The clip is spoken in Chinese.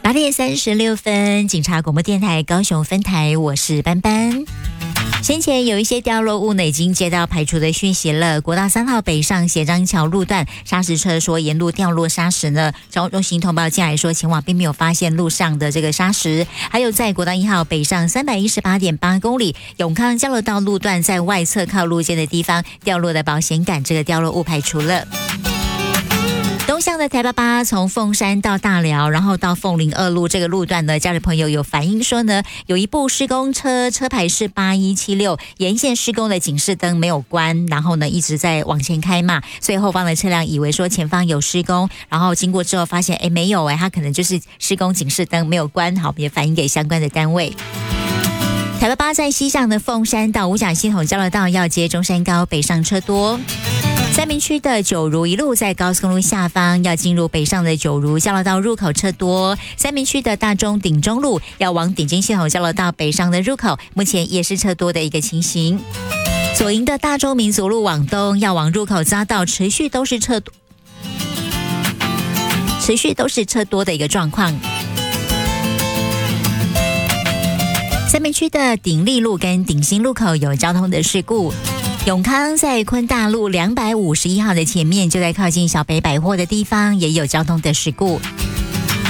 8点36分，警察广播电台高雄分台，我是班班。先前有一些掉落物呢，已经接到排除的讯息了。国道3号北上协章桥路段，砂石车说沿路掉落砂石呢，交通中心通报进来说前往并没有发现路上的这个砂石。还有在国道1号北上318.8公里永康交流道路段，在外侧靠路肩的地方掉落的保险杆，这个掉落物排除了。东向的台88从凤山到大寮，然后到凤林2路这个路段呢，家人朋友有反映说呢，有一部施工车，车牌是8176，沿线施工的警示灯没有关，然后呢一直在往前开嘛，所以后方的车辆以为说前方有施工，然后经过之后发现没有它可能就是施工警示灯没有关，好，也反映给相关的单位。台88在西向的凤山到五甲系统交流道要接中山高北上车多。三民区的九如一路在高速公路下方要进入北上的九如交流道入口车多，三民区的大中顶中路要往顶尖系统交流道北上的入口，目前也是车多的一个情形。左营的大中民族路往东要往入口匝道持续都是车多的一个状况。三民区的鼎立路跟鼎新路口有交通的事故。永康在昆大路251号的前面，就在靠近小北百货的地方，也有交通的事故。